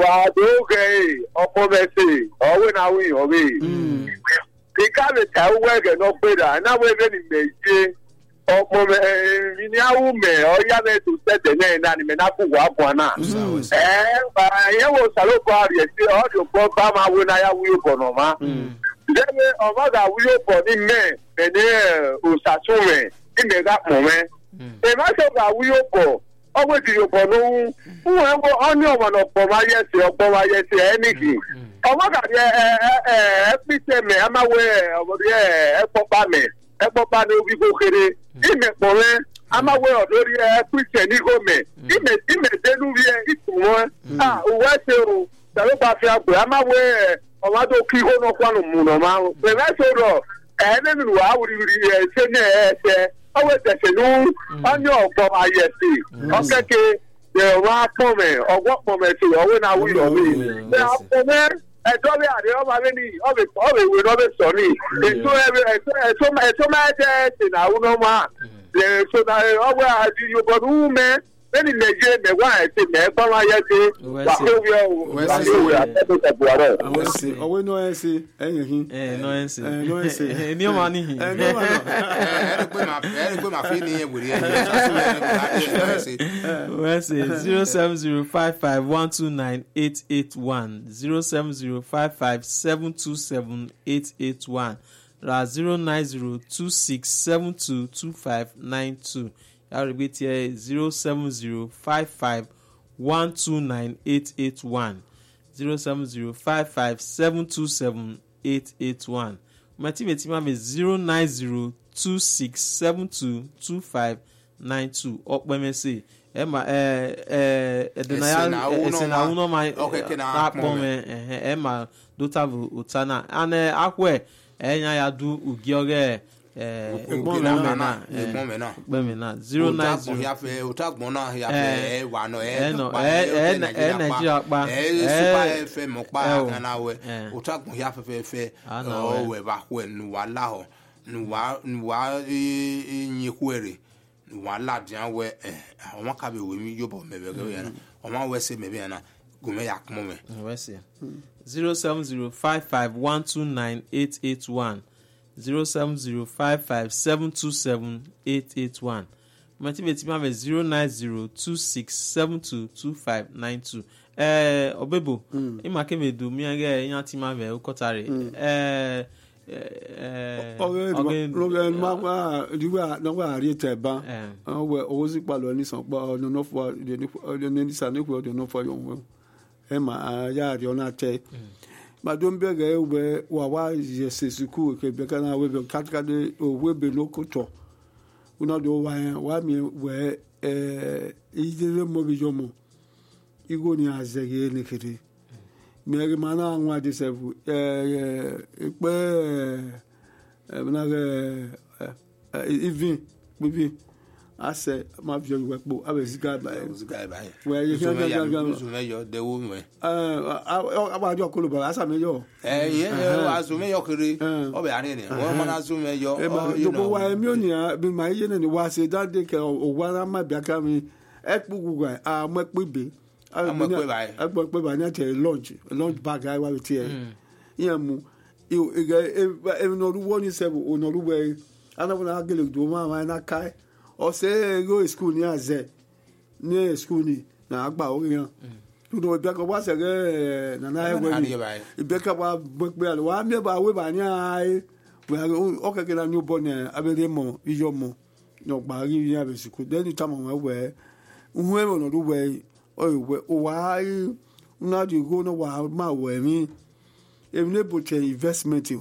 wa doge opomese owe na wi owe ikabe ta wege no pera na we be ni meje opome ni awu me oya me to sete na ni me na ku wa bwana ba ye wo salo ba ri ti o do bo ba ma we na ya wi ko no ma debe o ma ga wi ko ni me de o sasume ni me ga mo me e ma so ga wi ko ọgbẹ́ tí yóò pọ̀ lóhun fún ẹgbẹ́ ọ́ní ọmọ náà pọ̀ máa yẹ sí ọ̀pọ̀ máa yẹ sí ẹnìkì ọmọ kàdé ẹ̀ẹ́pìtẹ̀mẹ̀ amáwé ọmọdé ẹ̀pọ̀pá ní orí kókèrè ìmẹ̀pọ̀ rẹ̀ amáwé ọ̀dọ́rí ẹ̀ẹ́pìtẹ̀ ní gómẹ̀ ìmẹ̀dẹ́nu rí ìtumọ̀ òwò ẹ̀sẹ̀ o tẹ̀lébà fi àgbẹ̀ amáwé ọmọdé kí hóná kwánù múnà máa ń pẹ̀lú ẹ̀sẹ̀ rọ̀ ẹ̀ẹ́nẹ́nu wà á wùrìwùrì ẹ̀ṣẹ̀ ní ẹ̀ẹ́ṣẹ̀ ọwọ́ ìtẹ̀sẹ̀ ní ọ́ní ọ̀pọ̀ ayẹ̀sì ọ̀kẹ́kẹ́ ẹ̀rọ apọ̀mẹ̀ ọgbọ́n pọ̀mẹ̀ sí ọwọ́ náà wúlò mí. apọ̀mẹ̀ ẹ̀tọ́ bí àdé ọba bẹ́ẹ̀ ni ọbẹ̀ ìwé náà bẹ̀ sọ ní ẹ̀tọ́ mẹ́ẹ̀ẹ́dẹ́ ẹ̀sìn náà wúlò máa lẹ́ẹ̀sọ́ náà ọwọ́ àti yorùbá ní wú mẹ́ bẹ́ẹ̀ni nàìjíríà mẹ́wàá ẹ̀sìn mẹ́ẹ̀gbọ́n máa yẹ sí wàhálà ọwọ́ inú ẹ̀ ṣe ẹ̀yìn hìn. ní ọmọ níhìn. ẹ̀ẹ́dẹ́gbẹ́ máa fi ní ẹ̀wòrì ẹ̀ 07055129881 07055727881 ra 09026722592. I'll repeat here 07055129881 07055727881. My team is 09026722592. Up when me say Emma Edena uno my Emma Dotavu Utana and akwe enya ya du ugioge Gbọmena 090 utagbona ya wa no Nigeria pa super fm pa kana we utagbon ya fe o we ba ko nu wa la ho nu wa yin kwere nu wa la dian we awon ka be we mi yobo mebe ge yana o ma we se mebe yana gume ya kmo me we se 07055129881 07055727881. My team is 09026722592. Obebo, ima keme do mi age yan team ave ukotare. Logan mama diwa no wa ari teba. We ozi palo ni san pa no for the ni san ni ko no for yon. Ema ya ri ona te. Madomberge we wa yesesuku ke be kana we be katkade o we be lokoto una do wa mi we ijere mo bi jomo igo ni azege ni kiri mi mana anwa de sevu pe na even bibi ase ma bi we po abesika ba we ye yo de wo me abajo koloba asa me yo azume yo kiri obe ani ni wo ma azume yo you know why mi oni bi ma ye ni wa se that day ke o wa na ma bia ka mi ekpugu a mo pebe agbo pe ba ni te lunch bag I wa ti e yen mu e no ru woni se o no ru we ana wona agele do ma na kai o se go school ni aze ni school ni na agba o yan tudo be ko wa se ge na na e we be ka wa pe ale wa mi ba we ba ni ai we o ke ke na new born abede mo iyo mo no gba ri ni abe school then time we we unwe no do we o wa na di go no wa ma we mi emne bo che investment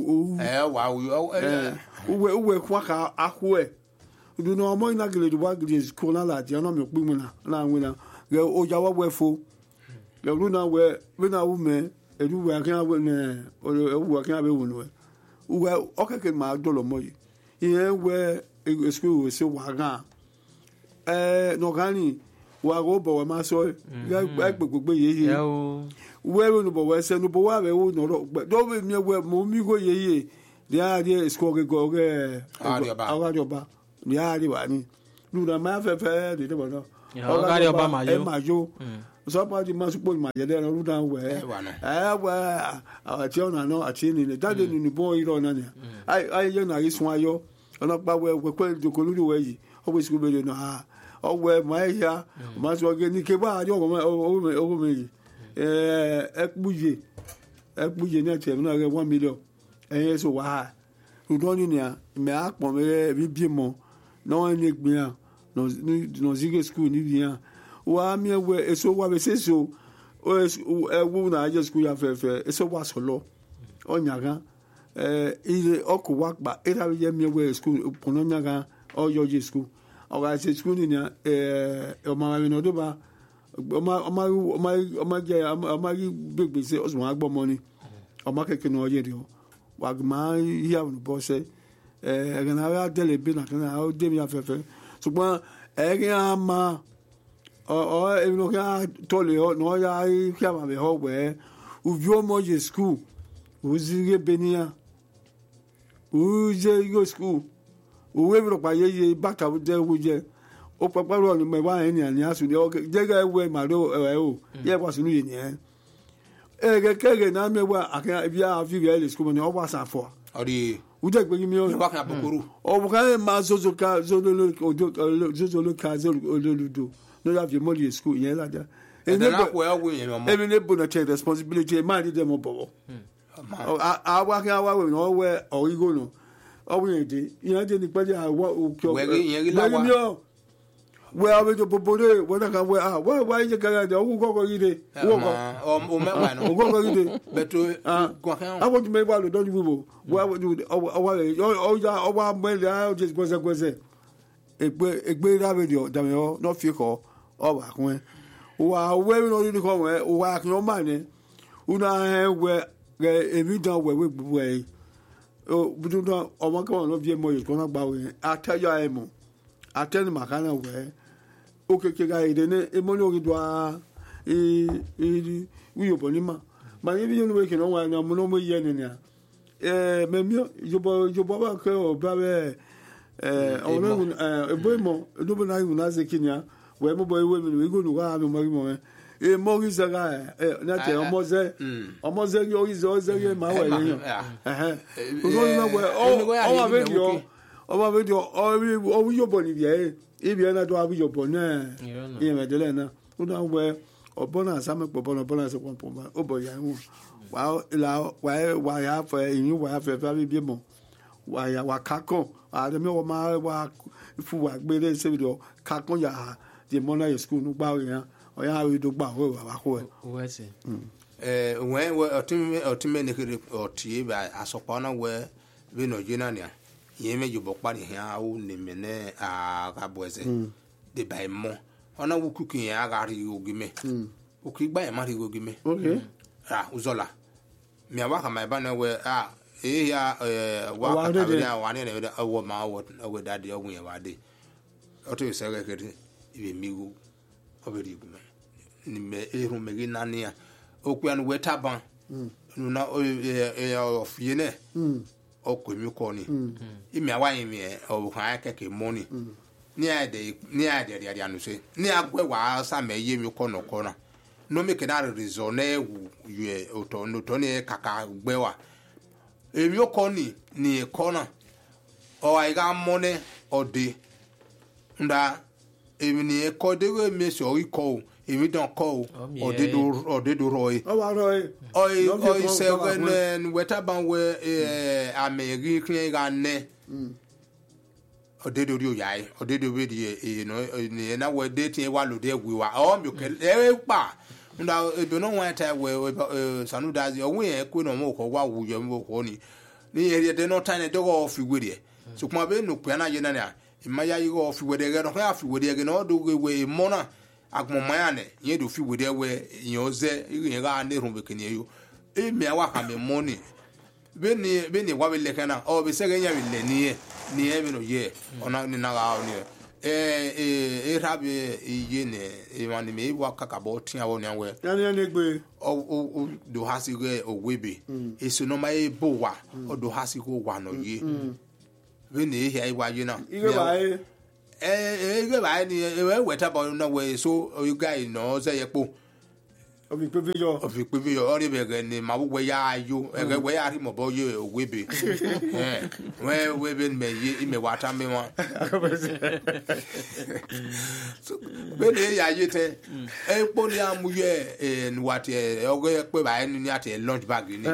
we kwa ka akwe do no mo ina gele do wa gele school na la je no me pe mu na na ge o jawo we fo le ru na we na wu me edu we kan we ne o we kan be wu no we o ke ma do lo mo yi iye we school we se wa gan no gani wa go bo we ma so gbegbe ye we no bo we se no bo wa we wo no do be mi we mo mi go ye dia school go arioba ni ari wa ni lura ma fe de bo no ogari oba ma yo so pa di ma support ma je de ru dan we ati ona no ati ni ne dade ni bo iro na ni ai ye na risun ayo ona pa we pe de ko lu we yi o we school be na o we ma ya ma so ge ni ke ba ajo o me ekbuye ni ati na re 1 million so wa udon ni me akpon me bi mo no ni gbin no zige school ni bien wa mi we eso wa be seso ewu na je school ya fefe eso wa solo onya gan ile oku wa gba era ye mi we school pono nya gan o yo je school o ga se school ni o ma mi no do ba o ma je gbegbe se o so wa gbo mo ni o ma keke no ye ri o wa ma ya no bo se gana wa dele bi na kana o de mi ya fefe ṣùgbọ́n ẹ̀rín a máa ẹ̀rọ kí a tọ́lẹ̀ ọ ya kí a máa bẹ̀ ọ wẹ̀ uvi ọmọ yẹ skul òzìrè beniya òzìrè yóò skul òwe ìrọ̀pá yẹ bàtà jẹ́ owó jẹ́ ó pẹ́pẹ́ rọ̀ ní mẹ́wàá ẹ̀yìn àní àsùn ní ọkẹ́ jẹ́gẹ́ ẹ̀wẹ̀ màdó ẹ̀ o yẹ wà sínú yẹn yẹn ẹ̀rẹ̀kẹ́rẹ̀ náà mẹ́wàá àkẹ́yà ibi àfihàn ẹ̀ lè skul mọ́ ni ọ wà sàfọ́ ude gbegi mi o wa kan bokuru o bu kan ma zozoka ololudo no ya fi mo le school yẹn la ja na ko ya wo yẹn mo emi ne bo na take responsibility ma di dem bobo a wa kan wa we no we origo no o we de yan de ni pe ja wa o kyo we yẹn ri la wa we a we to popore we na kan we wa je kan de o ko ri de wo ko o me wa no o ko ri de beto ko kan a wo me wa lo do wo wa mele a je gweze egbe radio dameo no fi ko o wa kun wa we no ni ko we wa kun o ma ni una we emi dan we gbugbo e o budu dan o mo kan no bi mo yi ko na gba we atayo emo ateni makana we o keke ga ide ne e mo ni ori do a wi yo bonima ma ni bi no we ke no wa na mo no mo ye ni ni memio jobo ba ke o ba be onu eboimo do na yu na zekinya we mo boy we mi go nu ga mi mo mo mo ri zaga na te omoze yo izo ma wa yin o na we o wa video o wi yo bo ni bi ibi na do abi yo bo na iye me dele na o na we obona asame pobona bona se kon pomba o bo ya hu wa ya fa yin wa ya fa bi mo wa ya wa kakon a me o ma wa fu wa gbere se video kakon ya the money school nu gba yan o ya wi do gba o wa ko o se when we otime ne kire otie ba asopa na we be no jina nia yen me jobo pa ni han o ni me ne a ka boeze de bai mo ona wo kuku yan aga ri ogime o ki gba e ma ri ogime okay uzola mi awa ka mai ba na we ya wa ka ya wa ne ne wo ma wo dade ogun yan wa de o to se re kere ibe migu oberi gume ni me ehun me gi nania okwu anu weta ban nu na of yene okumi ko ni imi awayin mi o kan keke money ni ade ya anu se ni agwe wa sa me ye mi ko no no me ke na reason na ewu ye oto no to ni kaka gbe wa emi o ko ni ko na o ai ga money ode nda emi ni ko de we me so iko èmi dàn kọ́ o ọ̀dẹ́dọ̀ rọ̀ẹ́ ọ̀ẹ́ sẹ́wọ́n wẹ́tàbá wẹ́ àmẹ́rí kí ra nẹ́ ọ̀dẹ́dọ̀ rí òyà ẹ̀ ọ̀dẹ́dọ̀ rí èyí náà wẹ́ dé tí wà lòdì ẹ̀wì wa ọ̀ mi kẹ́ ẹ̀ pa nda ebi náà wọ́n ta wẹ́ sanudazi ọ̀wọ́n yẹn kó náà wọ́n kọ́ wá wùyọ̀ wọ́n kọ́ ni ní ẹ̀rẹ́dẹ́ náà tán ẹ̀ dọ́gọ́ fi wé rẹ̀ sọkùnrin abẹ́ nù pẹ́ náà yẹ náà ìmáyà yìí kọ́ fi wé rẹ̀ náà fi wé rẹ̀ náà dọ́gọ́ wẹ́ ìmọ̀ náà agmomayane ye do fi wede we yoze iri ga ne rumbe kenye yo e me awa ka me money be ni wa be le kana o be se ganya be le ni e be no ye ona ni na ga oni rabe ye ne e mani me wa kaka bo tin awo ni awe yani gbe o do hasi ge o webe e so no ma e bo wa o do hasi go wa no ye be ni e wa ye na igwe ba ni we weta bo na we so you guy no say yepo Obi pevi yo ori be ni ma wo ya yo e we ya ri mo bo yo we be we be me yi me wata me wa so be le ya yete e po ni amu ye ni wate o ge pe ba ni ate lunch bag ni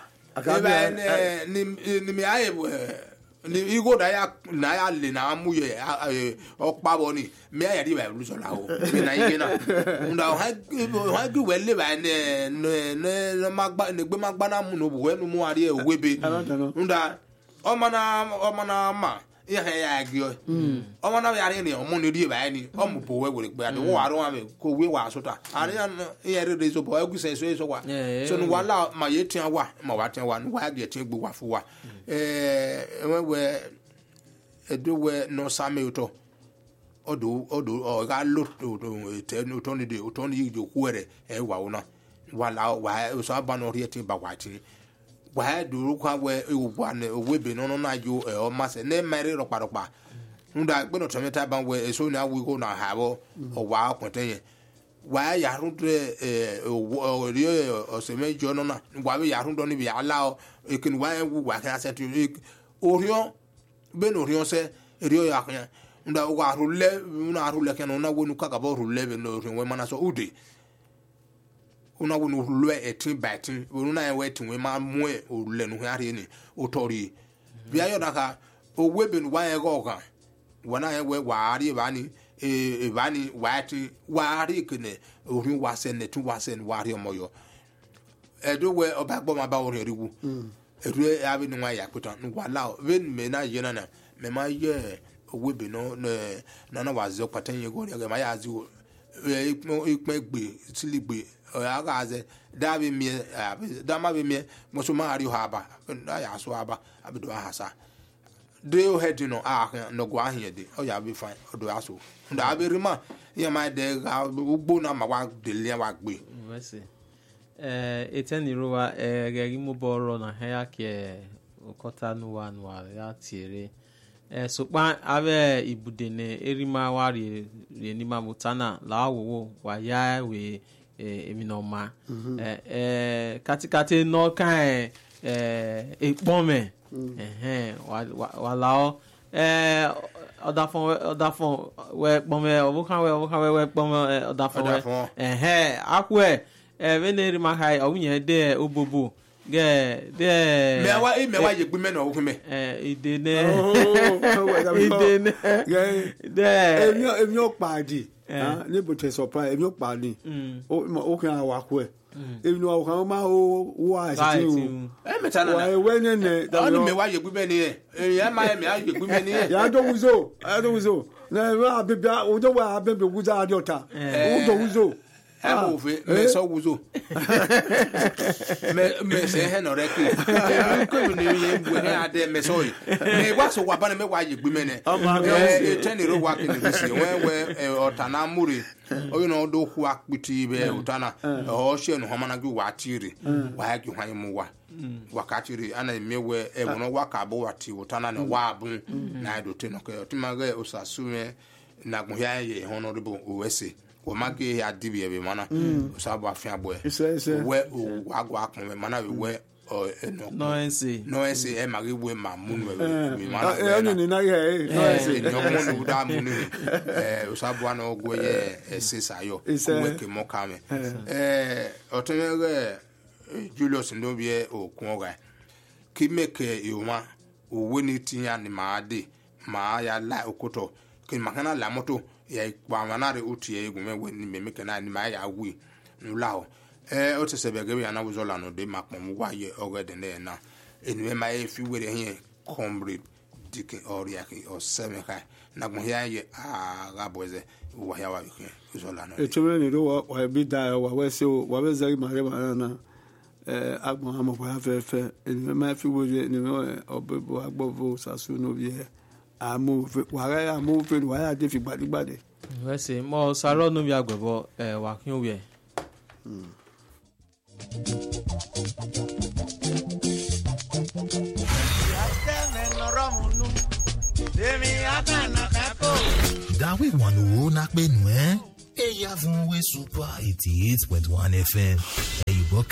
ni me aye ni igo da ya le na amu ye o pa bo ni me ya ri ba lu so la o me na yin na nda ha gi we le ba ne magba ne gbe magba na mu no bo we nu mu ari e webe nda o mana ma ihe ya gi o mana ya ri ni o mu ni ri ba ni o mu bo we we gbe ade wo aro wa me ko we wa so ta ari ya re so bo e gu se so wa so nu wala ma ye tian wa ma wa tian wa nu wa ge tian gbu wa fu wa we edo we no same uto odo ga lo te no to ni de to ni jo kuere e wa una wala wa so aba no ri ti ba wa ti wa do kwa we wa ne we be no na jo o ma se ne mere ro pa nda gbe no to meta ban we so na we go na ha bo o wa kwete yen wa ya run de o ri o se me jo no na wa be ya run do ni bi ala o ekin wa wa ka se tu orion ben orion se rio ya kan nda o ga rule kan na wonu ka bo rule be no orion we mana so ude una wonu rule etin batin wonu na we tin we ma mu e rule no hari ni o tori bi ayo da ka o we ben wa e go kan wana we wa ari ba ni e ba ni wa ti wa ari kene orion wa se ne tu wa se wa ari omoyo edo we obagbo ma ba orion riwu erue abi no ya puta no wala ven me na yena na me ma ye owe no na wa zo patan ye go ya ma ya zo ikpe gbe siligbe ya ga ze da bi mi da ma bi mi mo so ma ari ha ba da ya so aba abi do ha sa de o head no no go ahia de o ya be fine o do aso nda abi rima ye ma de ga ugbo na ma wa de le wa gbe eteniruwa gegi muboro na haya ke okota nuwa ya tiere sokpa ave ibudene erima wari ni mamutana lawo wa ya we eminoma katikati no kan epome walao odafon we pome obukan we pome odafon akwe veneri mahai awunye de obobo ge de mewa ye gbe me no wo me idene emi o padi ni bo te surprise emi o padi o kan awako emi no awako ma o wa ati o meta na wa we ne da mewa ye gbe me ni ya ma me ye gbe me ni ya do wuzo na abibia o do wa abebe wuza adiota o do wuzo me so wuzo me se he no reki ko ni ye bu he ade me so me wa so wa bana me wa ye gbe me ne teni ro wa ke ni si we otana muri oyo no do hu akpiti be otana o she no homana gi wa tiri wa gi hwan mu wa wakatiri ana mewe wono waka bo wati otana no wa abun na do te no ke timaga osasume na gboya ye honorable owese o mage ya dibi e be mana osabo afia boy we o agwa akon mana we no ense e mage we mamunu we mana ni na ye no ense no munu da munu osabo ana ogwo ye esesayo we ke mokame otenege Julius Ndobie okunga ki meke yoma oweni tinya ni maade ma ya la okoto ki makana la moto ya kwa manare utie egume weni memeke na ni ma ya wi nulao otesebege ya na wuzola no de makpom wa ye ogede na enwe ma e fi were here comrade dike oriaki o semeka na gbo ya ye agaboze wa ya wa wuzola no etume ni ro wa bi da wa we se wa be zari mare na agbon amoko afefe eni ma fi woje ni obebo agbovo sasu no bi amu ware amu fe wa ya de fi gbadigbade we se mo saro no bi agbebo wa kin owe Dawe wanu na pe nu Yavunwe Super 88.1 FM.